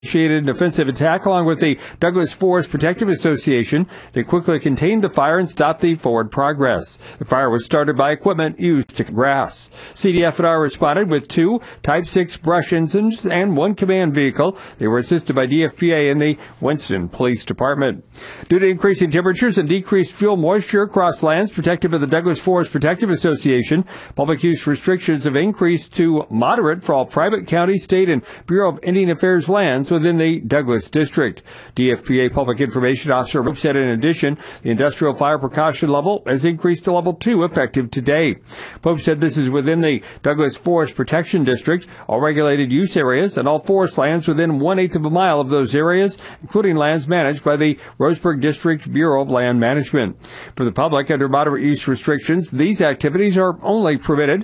initiated an offensive attack along with the Douglas Forest Protective Association. They quickly contained the fire and stopped the forward progress. The fire was started by equipment used to cut grass. CDF&R responded with 2 Type 6 brush engines and 1 command vehicle. They were assisted by DFPA and the Winston Police Department. Due to increasing temperatures and decreased fuel moisture across lands protected by the Douglas Forest Protective Association, public use restrictions have increased to moderate for all private, county, state, and Bureau of Indian Affairs lands within the Douglas District. DFPA Public Information Officer Pope said in addition, the industrial fire precaution level has increased to level 2 effective today. Pope said this is within the Douglas Forest Protection District, all regulated use areas, and all forest lands within 1/8 of a mile of those areas, including lands managed by the Roseburg District Bureau of Land Management. For the public, under moderate use restrictions, these activities are only permitted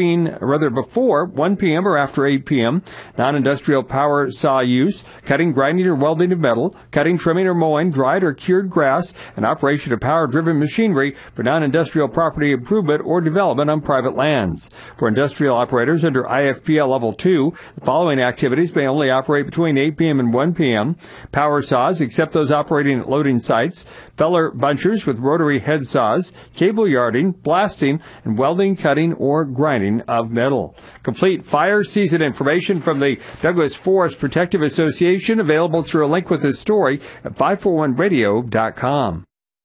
before 1 p.m. or after 8 p.m. Non-industrial power saw use, cutting, grinding, or welding of metal, cutting, trimming, or mowing dried or cured grass, and operation of power-driven machinery for non-industrial property improvement or development on private lands. For industrial operators under IFPL Level 2, the following activities may only operate between 8 p.m. and 1 p.m. Power saws, except those operating at loading sites, feller bunchers with rotary head saws, cable yarding, blasting, and welding, cutting, or grinding of metal. Complete fire season information from the Douglas Forest Protective Association available through a link with this story at 541radio.com.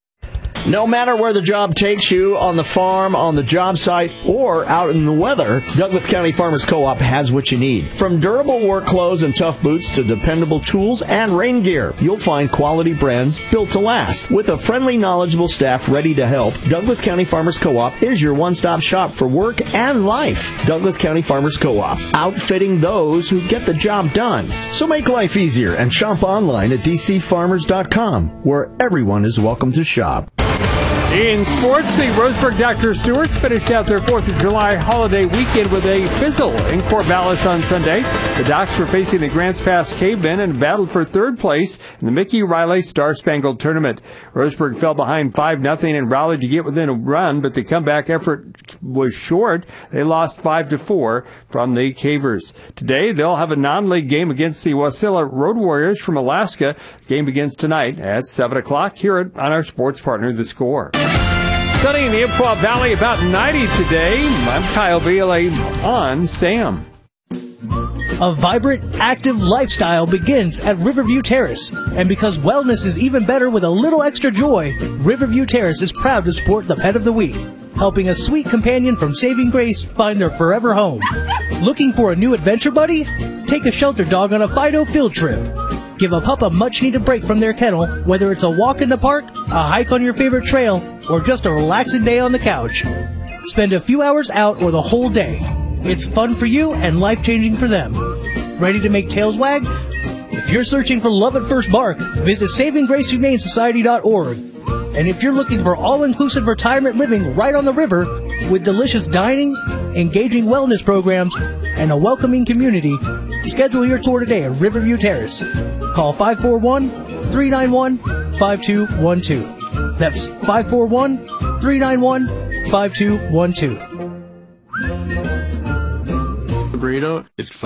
No matter where the job takes you, on the farm, on the job site, or out in the weather, Douglas County Farmers Co-op has what you need. From durable work clothes and tough boots to dependable tools and rain gear, you'll find quality brands built to last. With a friendly, knowledgeable staff ready to help, Douglas County Farmers Co-op is your one-stop shop for work and life. Douglas County Farmers Co-op, outfitting those who get the job done. So make life easier and shop online at dcfarmers.com, where everyone is welcome to shop. In sports, the Roseburg Dr. Stewarts finished out their 4th of July holiday weekend with a fizzle in Corvallis on Sunday. The Docs were facing the Grants Pass Cavemen and battled for 3rd place in the Mickey Riley Star-Spangled Tournament. Roseburg fell behind 5-0 and rallied to get within a run, but the comeback effort was short. They lost 5-4 from the Cavers. Today, they'll have a non-league game against the Wasilla Road Warriors from Alaska. The game begins tonight at 7 o'clock. Hear it on our sports partner, The Score. Sunny in the Umpqua Valley, about 90 today. I'm Kyle Bailey on Sam. A vibrant, active lifestyle begins at Riverview Terrace. And because wellness is even better with a little extra joy, Riverview Terrace is proud to support the Pet of the Week, helping a sweet companion from Saving Grace find their forever home. Looking for a new adventure buddy? Take a shelter dog on a Fido field trip. Give a pup a much-needed break from their kennel, whether it's a walk in the park, a hike on your favorite trail, or just a relaxing day on the couch. Spend a few hours out or the whole day. It's fun for you and life-changing for them. Ready to make tails wag? If you're searching for love at first bark, visit SavingGraceHumaneSociety.org. And if you're looking for all-inclusive retirement living right on the river, with delicious dining, engaging wellness programs, and a welcoming community, schedule your tour today at Riverview Terrace. Call 541-391-5212. That's 541-391-5212. Burrito is